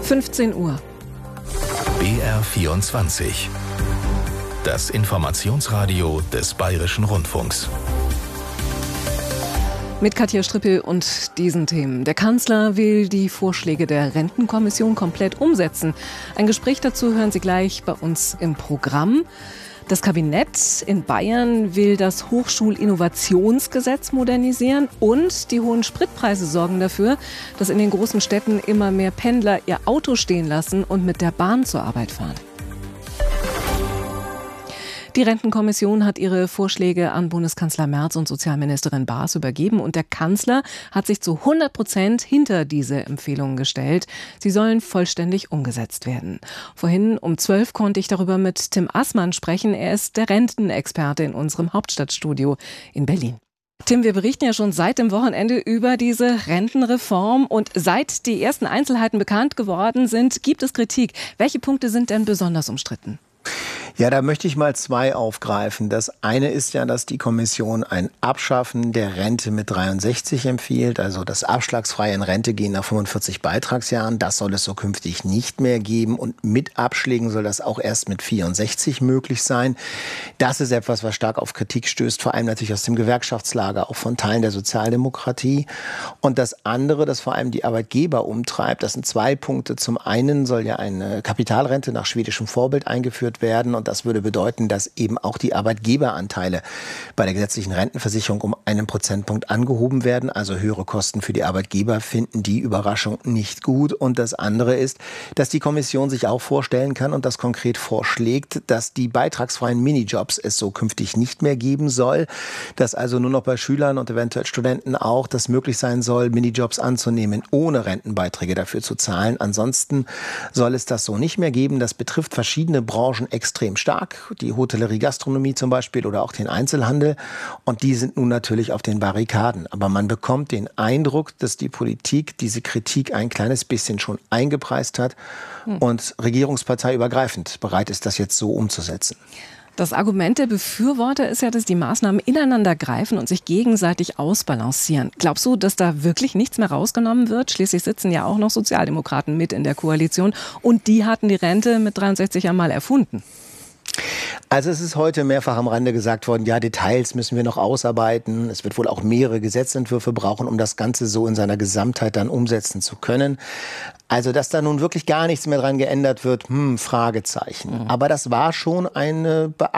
15 Uhr. BR24. Das Informationsradio des Bayerischen Rundfunks. Mit Katja Strippel und diesen Themen. Der Kanzler will die Vorschläge der Rentenkommission komplett umsetzen. Ein Gespräch dazu hören Sie gleich bei uns im Programm. Das Kabinett in Bayern will das Hochschulinnovationsgesetz modernisieren und die hohen Spritpreise sorgen dafür, dass in den großen Städten immer mehr Pendler ihr Auto stehen lassen und mit der Bahn zur Arbeit fahren. Die Rentenkommission hat ihre Vorschläge an Bundeskanzler Merz und Sozialministerin Baas übergeben und der Kanzler hat sich zu 100% hinter diese Empfehlungen gestellt. Sie sollen vollständig umgesetzt werden. Vorhin um 12 konnte ich darüber mit Tim Assmann sprechen. Er ist der Rentenexperte in unserem Hauptstadtstudio in Berlin. Tim, wir berichten ja schon seit dem Wochenende über diese Rentenreform und seit die ersten Einzelheiten bekannt geworden sind, gibt es Kritik. Welche Punkte sind denn besonders umstritten? Ja, da möchte ich mal zwei aufgreifen. Das eine ist ja, dass die Kommission ein Abschaffen der Rente mit 63 empfiehlt, also das abschlagsfreie in Rente gehen nach 45 Beitragsjahren. Das soll es so künftig nicht mehr geben und mit Abschlägen soll das auch erst mit 64 möglich sein. Das ist etwas, was stark auf Kritik stößt, vor allem natürlich aus dem Gewerkschaftslager, auch von Teilen der Sozialdemokratie. Und das andere, das vor allem die Arbeitgeber umtreibt, das sind zwei Punkte. Zum einen soll ja eine Kapitalrente nach schwedischem Vorbild eingeführt werden und das würde bedeuten, dass eben auch die Arbeitgeberanteile bei der gesetzlichen Rentenversicherung um 1 Prozentpunkt angehoben werden. Also höhere Kosten für die Arbeitgeber finden die Überraschung nicht gut. Und das andere ist, dass die Kommission sich auch vorstellen kann und das konkret vorschlägt, dass die beitragsfreien Minijobs es so künftig nicht mehr geben soll. Dass also nur noch bei Schülern und eventuell Studenten auch das möglich sein soll, Minijobs anzunehmen, ohne Rentenbeiträge dafür zu zahlen. Ansonsten soll es das so nicht mehr geben. Das betrifft verschiedene Branchen extrem stark, die Hotellerie, Gastronomie zum Beispiel oder auch den Einzelhandel. Und die sind nun natürlich auf den Barrikaden. Aber man bekommt den Eindruck, dass die Politik diese Kritik ein kleines bisschen schon eingepreist hat und regierungsparteiübergreifend bereit ist, das jetzt so umzusetzen. Das Argument der Befürworter ist ja, dass die Maßnahmen ineinander greifen und sich gegenseitig ausbalancieren. Glaubst du, dass da wirklich nichts mehr rausgenommen wird? Schließlich sitzen ja auch noch Sozialdemokraten mit in der Koalition und die hatten die Rente mit 63 ja mal erfunden. Also es ist heute mehrfach am Rande gesagt worden, ja, Details müssen wir noch ausarbeiten. Es wird wohl auch mehrere Gesetzentwürfe brauchen, um das Ganze so in seiner Gesamtheit dann umsetzen zu können. Also, dass da nun wirklich gar nichts mehr dran geändert wird, Fragezeichen. Aber das war schon eine